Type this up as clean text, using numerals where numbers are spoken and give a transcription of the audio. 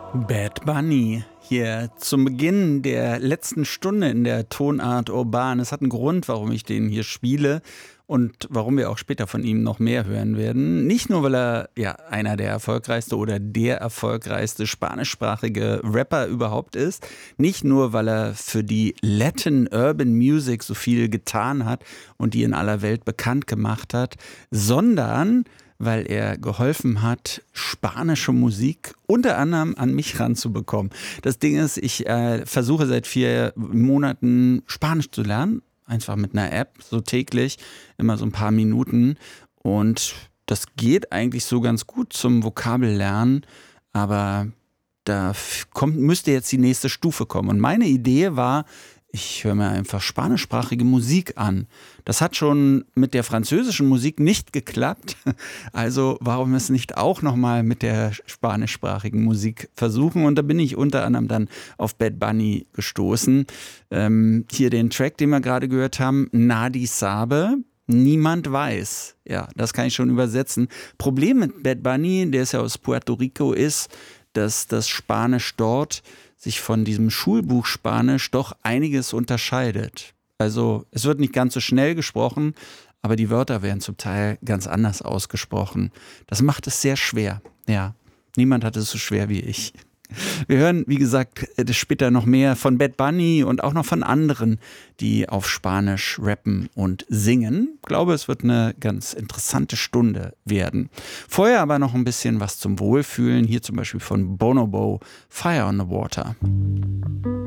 Bad Bunny hier zum Beginn der letzten Stunde in der Tonart Urban. Es hat einen Grund, warum ich den hier spiele und warum wir auch später von ihm noch mehr hören werden. Nicht nur, weil er ja einer der erfolgreichste oder der erfolgreichste spanischsprachige Rapper überhaupt ist, nicht nur, weil er für die Latin Urban Music so viel getan hat und die in aller Welt bekannt gemacht hat, sondern weil er geholfen hat, spanische Musik unter anderem an mich ranzubekommen. Das Ding ist, ich versuche seit 4 Monaten Spanisch zu lernen, einfach mit einer App, so täglich, immer so ein paar Minuten. Und das geht eigentlich so ganz gut zum Vokabellernen, aber müsste jetzt die nächste Stufe kommen. Und meine Idee war, ich höre mir einfach spanischsprachige Musik an. Das hat schon mit der französischen Musik nicht geklappt. Also warum es nicht auch nochmal mit der spanischsprachigen Musik versuchen? Und da bin ich unter anderem dann auf Bad Bunny gestoßen. Hier den Track, den wir gerade gehört haben, Nadie Sabe. Niemand weiß. Ja, das kann ich schon übersetzen. Problem mit Bad Bunny, der ist ja aus Puerto Rico, ist, dass das Spanisch dort sich von diesem Schulbuch Spanisch doch einiges unterscheidet. Also es wird nicht ganz so schnell gesprochen, aber die Wörter werden zum Teil ganz anders ausgesprochen. Das macht es sehr schwer. Ja, niemand hat es so schwer wie ich. Wir hören, wie gesagt, später noch mehr von Bad Bunny und auch noch von anderen, die auf Spanisch rappen und singen. Ich glaube, es wird eine ganz interessante Stunde werden. Vorher aber noch ein bisschen was zum Wohlfühlen. Hier zum Beispiel von Bonobo, Fire on the Water.